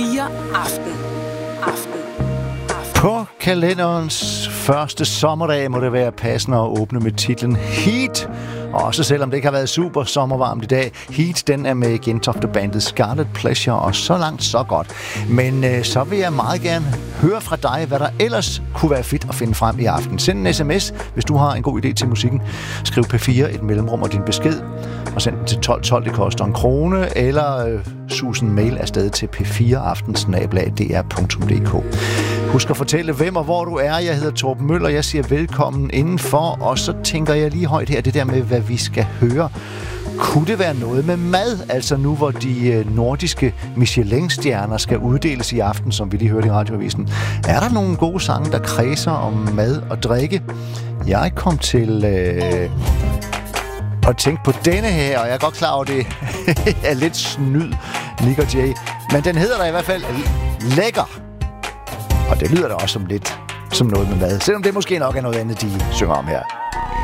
P4 Aften. På kalenderens første sommerdag må det være passende at åbne med titlen Heat. Også selvom det ikke har været super sommervarmt i dag. Heat, den er med Gentofte-bandet Scarlet Pleasure, og så langt, så godt. Men så vil jeg meget gerne høre fra dig, hvad der ellers kunne være fedt at finde frem i aften. Send en sms, hvis du har en god idé til musikken. Skriv P4 et mellemrum og din besked, og send den til 1212, det koster 1 krone, eller sus en mail afsted til p4aften@dr.dk. Husk at fortælle, hvem og hvor du er. Jeg hedder Torben Møller, jeg siger velkommen indenfor, og så tænker jeg lige højt her, det der med, hvad vi skal høre. Kunne det være noget med mad? Altså nu, hvor de nordiske Michelin-stjerner skal uddeles i aften, som vi lige hørte i radioavisen. Er der nogle gode sange, der kredser om mad og drikke? Jeg kom til at tænke på denne her, og jeg er godt klar over, det er lidt snyd, Nick og Jay. Men den hedder der i hvert fald Lækker. Og det lyder da også som lidt som noget med mad, selvom det måske nok er noget andet, de synger om her.